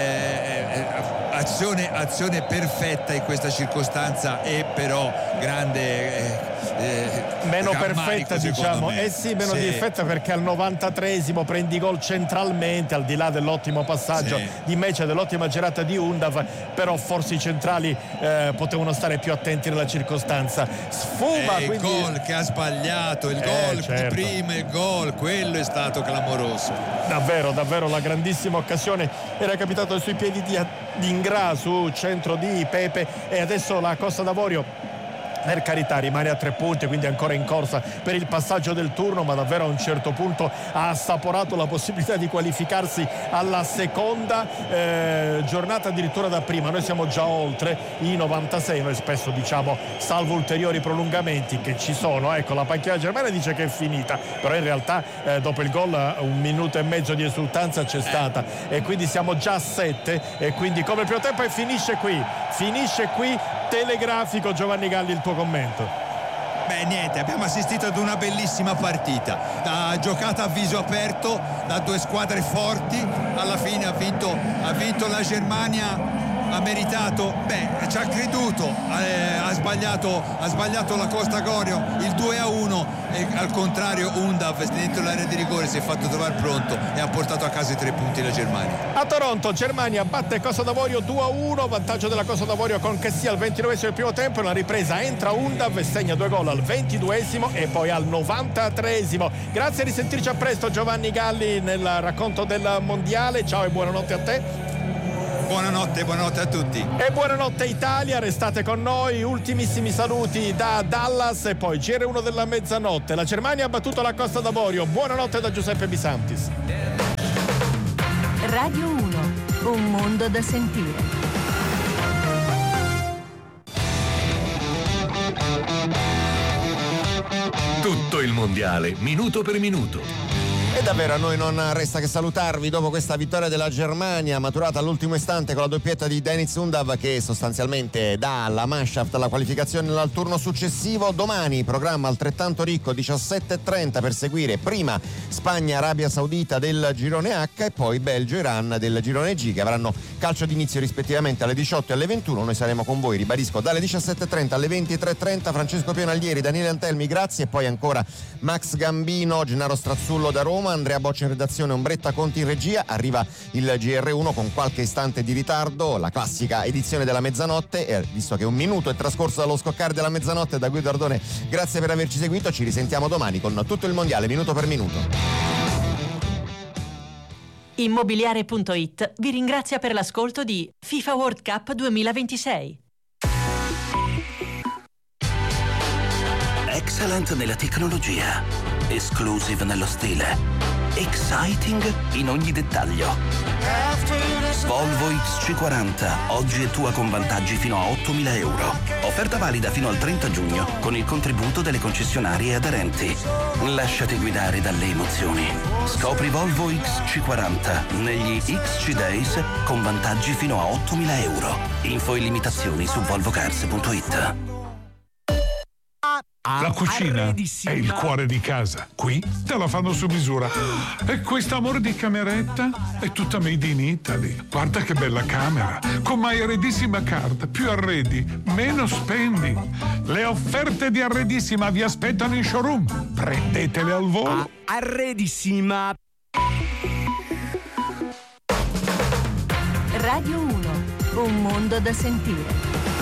Azione perfetta in questa circostanza, e però grande meno perfetta, diciamo. Meno perfetta perché al 93esimo prendi gol centralmente, al di là dell'ottimo passaggio di Meča, dell'ottima girata di Undav, però forse i centrali potevano stare più attenti nella circostanza. Sfuma il gol che ha sbagliato, il gol di prima, il gol, quello è stato clamoroso. Davvero la grandissima occasione era capitato sui piedi di Ingrà, su centro di Pepe, e adesso la Costa d'Avorio, per carità, rimane a 3 punti, quindi ancora in corsa per il passaggio del turno, ma davvero a un certo punto ha assaporato la possibilità di qualificarsi alla seconda giornata, addirittura da prima. Noi siamo già oltre i 96, noi spesso diciamo salvo ulteriori prolungamenti che ci sono. Ecco, la panchina germana dice che è finita, però in realtà dopo il gol 1 minuto e mezzo di esultanza c'è stata, e quindi siamo già a 7, e quindi come il primo tempo, e finisce qui. Telegrafico, Giovanni Galli, il tuo commento. Niente, abbiamo assistito ad una bellissima partita, giocata a viso aperto da 2 squadre forti. Alla fine ha vinto la Germania, ha meritato, ci ha creduto, ha sbagliato la Costa d'Avorio il 2-1, e al contrario Undav dentro l'area di rigore si è fatto trovare pronto e ha portato a casa i 3 punti la Germania. A Toronto Germania batte Costa d'Avorio 2-1, vantaggio della Costa d'Avorio con Kessie al 29esimo del primo tempo. Nella ripresa entra Undav e segna 2 gol al 22esimo e poi al 93esimo. Grazie, a risentirci a presto Giovanni Galli nel racconto del mondiale. Ciao e buonanotte a te. Buonanotte a tutti. E buonanotte Italia, restate con noi. Ultimissimi saluti da Dallas e poi GR1 della mezzanotte. La Germania ha battuto la Costa d'Avorio. Buonanotte da Giuseppe Bisantis. Radio 1, un mondo da sentire. Tutto il mondiale, minuto per minuto. E davvero a noi non resta che salutarvi dopo questa vittoria della Germania maturata all'ultimo istante con la doppietta di Deniz Undav, che sostanzialmente dà alla Mannschaft la qualificazione al turno successivo. Domani programma altrettanto ricco, 17:30 per seguire prima Spagna-Arabia Saudita del girone H e poi Belgio-Iran del girone G, che avranno calcio d'inizio rispettivamente alle 18 e alle 21. Noi saremo con voi, ribadisco, dalle 17:30 alle 23:30. Francesco Pionallieri, Daniele Antelmi, grazie, e poi ancora Max Gambino, Gennaro Strazzullo da Roma, Andrea Boccia in redazione, Ombretta Conti in regia. Arriva il GR1 con qualche istante di ritardo, la classica edizione della mezzanotte, e visto che 1 minuto è trascorso dallo scoccare della mezzanotte, da Guido Ardone grazie per averci seguito. Ci risentiamo domani con tutto il mondiale minuto per minuto. Immobiliare.it vi ringrazia per l'ascolto di FIFA World Cup 2026. Excellent nella tecnologia, exclusive nello stile, exciting in ogni dettaglio. Volvo XC40, oggi è tua con vantaggi fino a 8.000 euro. Offerta valida fino al 30 giugno con il contributo delle concessionarie aderenti. Lasciati guidare dalle emozioni. Scopri Volvo XC40 negli XC Days con vantaggi fino a 8.000 euro. Info e limitazioni su volvocars.it. La cucina è il cuore di casa. Qui te la fanno su misura. E quest'amore di cameretta è tutta made in Italy. Guarda che bella camera. Con My Arredissima Card. Più arredi, meno spendi. Le offerte di Arredissima vi aspettano in showroom. Prendetele al volo. Arredissima. Radio 1, un mondo da sentire.